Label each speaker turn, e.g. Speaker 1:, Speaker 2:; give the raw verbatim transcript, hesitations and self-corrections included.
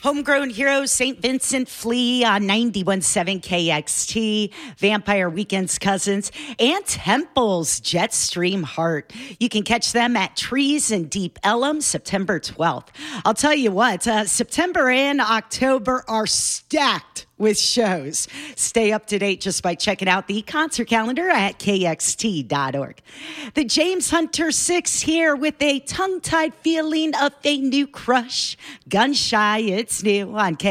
Speaker 1: Homegrown Heroes, Saint Vincent Flea on ninety-one point seven K X T, Vampire Weekend's Cousins, and Temple's Jetstream Heart. You can catch them at Trees in Deep Ellum, September twelfth. I'll tell you what, uh, September and October are stacked with shows. Stay up to date just by checking out the concert calendar at K X T dot org. The James Hunter Six here with a tongue-tied feeling of a new crush. Gun Shy, it's new on K X T.